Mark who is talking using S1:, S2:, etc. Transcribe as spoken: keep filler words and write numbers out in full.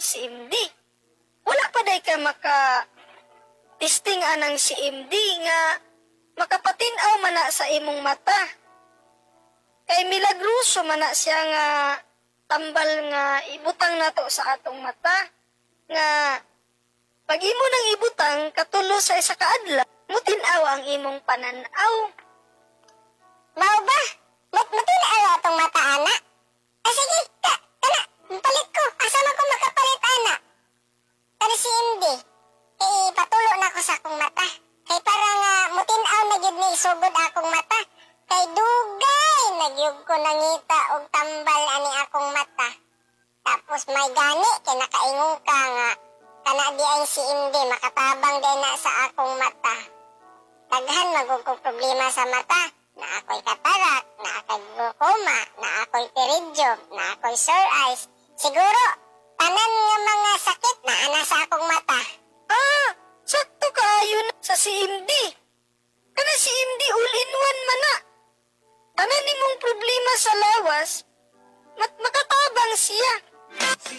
S1: si M D. Wala pa day ka maka testing anang si M D nga makapatin-aw man na sa imong mata. Kay milagruso man na siya nga tambal nga ibutang nato sa atong mata nga pag imo nang ibutang katulo sa isa ka adlaw mutin-aw ang imong pananaw.
S2: Mao ba? Mat matinaw atong mata ana. Ah, sige, ka, kana, palit ko. Asa man ko makapalit ana? Kana si Indy. Eh, patulo na ko sa akong mata. Kay parang uh, mutinaw na gyud ni isugod akong mata. Kay dugay na gyud ko nangita og tambal ani akong mata. Tapos may gani kay nakaingon ka nga kana di ay si Indy makatabang din na sa akong mata. Daghan magug kog problema sa mata. Na ako'y katarak, na ako'y glaucoma, na ako'y pterygium, na ako'y sore eyes. Siguro, tanan nga mga sakit na ana sa akong mata.
S1: Ah, sakto kaayo na sa si M D. Kana si M D all-in-one man na. Tanan nimong problema sa lawas, mat makatabang siya.